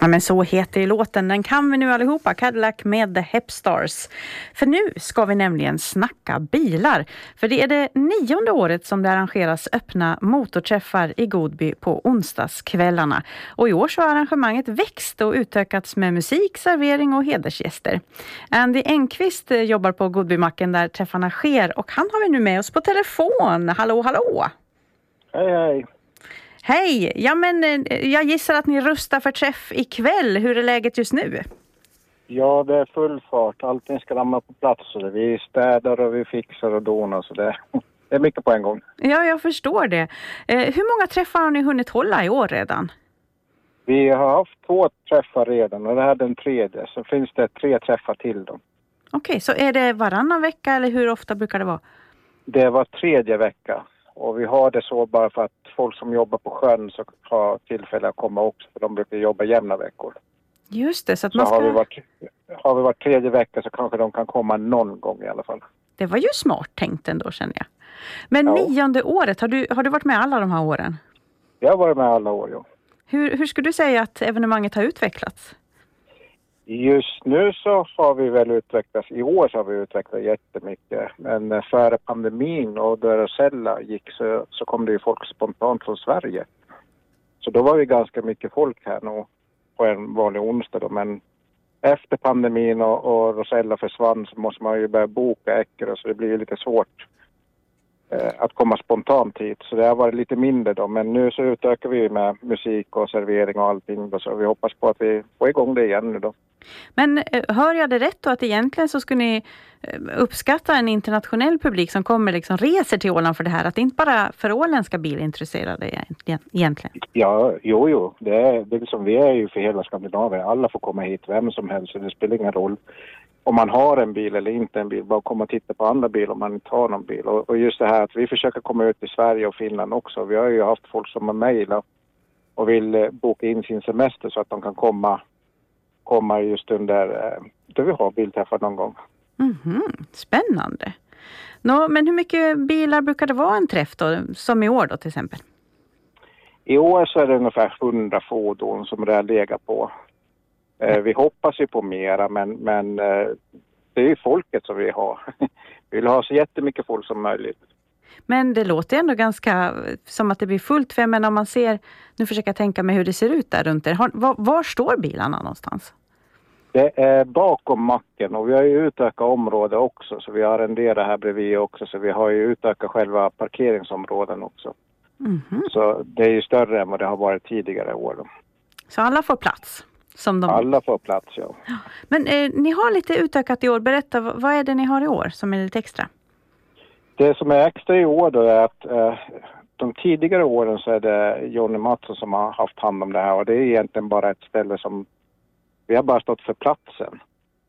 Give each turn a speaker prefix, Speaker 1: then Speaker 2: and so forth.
Speaker 1: Ja, men så heter ju låten. Den kan vi nu allihopa. Cadillac med The Hepstars. För nu ska vi nämligen snacka bilar. För det är det 9:e året som det arrangeras öppna motorträffar i Godby på onsdagskvällarna. Och i år så har arrangemanget växt och utökats med musik, servering och hedersgäster. Andy Engqvist jobbar på Godbymacken där träffarna sker. Och han har vi nu med oss på telefon. Hallå, hallå!
Speaker 2: Hej, hej!
Speaker 1: Hej! Ja, men jag gissar att ni rustar för träff ikväll. Hur är läget just nu?
Speaker 2: Ja, det är full fart. Allting ska ramla på plats. Vi städar och vi fixar och donar. Så det är mycket på en gång.
Speaker 1: Ja, jag förstår det. Hur många träffar har ni hunnit hålla i år redan?
Speaker 2: Vi har haft 2 träffar redan och det här är den 3:e. Så finns det 3 träffar till då.
Speaker 1: Okej, så är det varannan vecka eller hur ofta brukar det vara?
Speaker 2: Det var 3:e vecka. Och vi har det så bara för att folk som jobbar på sjön så har tillfälle att komma också. För de brukar jobba jämna veckor.
Speaker 1: Just det, så att
Speaker 2: Så
Speaker 1: man ska...
Speaker 2: har vi varit 3:e vecka så kanske de kan komma någon gång i alla fall.
Speaker 1: Det var ju smart tänkt ändå, känner jag. Men
Speaker 2: Ja.
Speaker 1: 9:e året, har du varit med alla de här åren?
Speaker 2: Jag har varit med alla år, ja.
Speaker 1: Hur skulle du säga att evenemanget har utvecklats?
Speaker 2: Just nu så har vi väl utvecklats, i år så har vi utvecklat jättemycket. Men före pandemin och då Rosella gick så kom det ju folk spontant från Sverige. Så då var vi ganska mycket folk här nu på en vanlig onsdag då. Men efter pandemin och Rosella försvann så måste man ju börja boka äcker så det blir ju lite svårt att komma spontant hit. Så det har varit lite mindre då. Men nu så utökar vi med musik och servering och allting då. Så vi hoppas på att vi får igång det igen nu då.
Speaker 1: Men hör jag det rätt då att egentligen så skulle ni uppskatta en internationell publik som kommer liksom reser till Åland för det här? Att det inte bara för åländska bilintresserade egentligen?
Speaker 2: Ja, jo. Det är liksom, vi är ju för hela Skandinavien. Alla får komma hit, vem som helst. Så det spelar ingen roll om man har en bil eller inte en bil. Bara komma och titta på andra bilar om man inte har någon bil. Och just det här att vi försöker komma ut i Sverige och Finland också. Vi har ju haft folk som har mejlat och vill boka in sin semester så att de kan komma just under då vi har bilträffar någon gång.
Speaker 1: Spännande. Men hur mycket bilar brukar det vara en träff då, som i år då till exempel?
Speaker 2: I år så är det ungefär 100 fordon som det är lägga på. Vi hoppas ju på mera men det är ju folket som vi har. Vi vill ha så jättemycket folk som möjligt. Men
Speaker 1: det låter ändå ganska som att det blir fullt. För men om man ser, nu försöker jag tänka mig hur det ser ut där runt er. Var står bilarna någonstans?
Speaker 2: Det är bakom macken och vi har ju utökat området också. Så vi arrenderar här bredvid också. Så vi har ju utökat själva parkeringsområden också. Så det är ju större än vad det har varit tidigare år då. Så alla får plats? Alla får plats, ja.
Speaker 1: Men ni har lite utökat i år. Berätta, vad är det ni har i år som är lite extra?
Speaker 2: Det som är extra i år då är att de tidigare åren så är det Johnny Mattsson som har haft hand om det här. Och det är egentligen bara ett ställe som vi har bara stått för platsen.